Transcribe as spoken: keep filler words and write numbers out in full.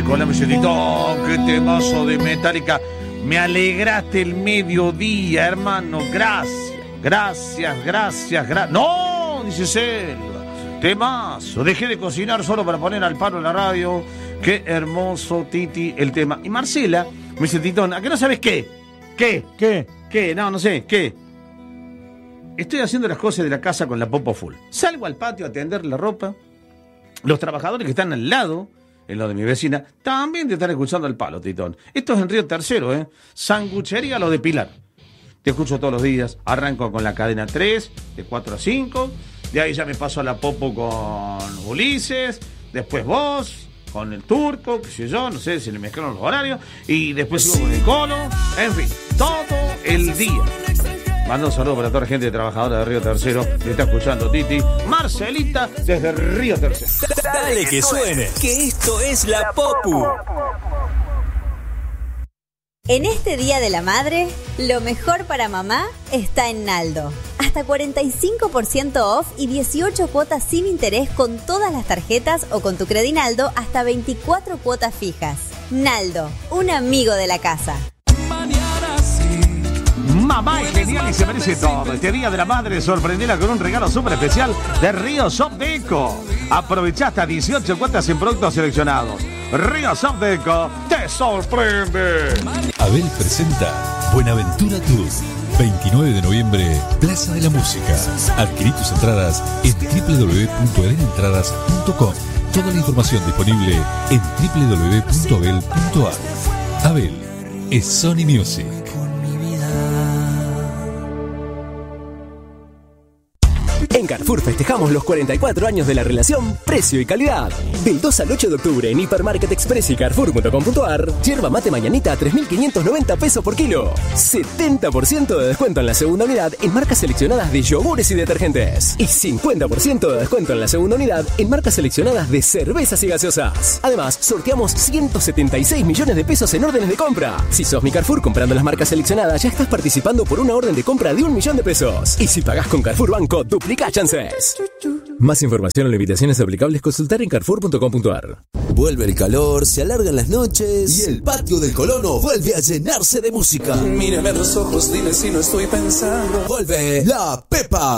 Cola me dice, Tito, qué temazo de Metallica. Me alegraste el mediodía, hermano. Gracias, gracias, gracias, gracias. No, dice Selva. Temazo. Dejé de cocinar solo para poner al palo en la radio. Qué hermoso, Titi, el tema. Y Marcela me dice, Titón, ¿a qué no sabes qué? ¿Qué? ¿Qué? ¿Qué? No, no sé, ¿qué? Estoy haciendo las cosas de la casa con la popo full. Salgo al patio a tender la ropa. Los trabajadores que están al lado, en lo de mi vecina, también te están escuchando al palo, Titón. Esto es en Río Tercero, ¿eh? Sanguchería Lo de Pilar. Te escucho todos los días. Arranco con la cadena tres, de cuatro a cinco. De ahí ya me paso a la popo con Ulises. Después vos, con el Turco, qué sé yo, no sé si le mezclaron los horarios. Y después sigo con el Colo. En fin, todo el día. Mando un saludo para toda la gente trabajadora de Río Tercero que está escuchando, Titi. Marcelita desde Río Tercero. Dale que suene, que esto es la Popu. En este Día de la Madre, lo mejor para mamá está en Naldo. Hasta cuarenta y cinco por ciento off y dieciocho cuotas sin interés con todas las tarjetas o con tu Credinaldo hasta veinticuatro cuotas fijas. Naldo, un amigo de la casa. Mamá es genial y se merece todo. Este Día de la Madre sorprendela con un regalo súper especial de Río Shop Deco. Aprovecha hasta dieciocho cuotas en productos seleccionados. Río Shop Deco te sorprende. Abel presenta Buenaventura Tour. veintinueve de noviembre, Plaza de la Música. Adquirí tus entradas en doble u doble u doble u punto eden entradas punto com. Toda la información disponible en doble u doble u doble u punto abel punto a r. Abel es Sony Music. En Carrefour festejamos los cuarenta y cuatro años de la relación precio y calidad. Del dos al ocho de octubre en Hipermarket Express y Carrefour punto com punto a r, yerba mate mañanita a tres mil quinientos noventa pesos por kilo. setenta por ciento de descuento en la segunda unidad en marcas seleccionadas de yogures y detergentes. Y cincuenta por ciento de descuento en la segunda unidad en marcas seleccionadas de cervezas y gaseosas. Además, sorteamos ciento setenta y seis millones de pesos en órdenes de compra. Si sos mi Carrefour comprando las marcas seleccionadas, ya estás participando por una orden de compra de un millón de pesos. Y si pagás con Carrefour Banco, duplica chances. Más información o limitaciones aplicables, consultar en carrefour punto com punto a r. Vuelve el calor, se alargan las noches y el patio del Colono vuelve a llenarse de música. Mírame a los ojos, dime si no estoy pensando. Vuelve La Pepa.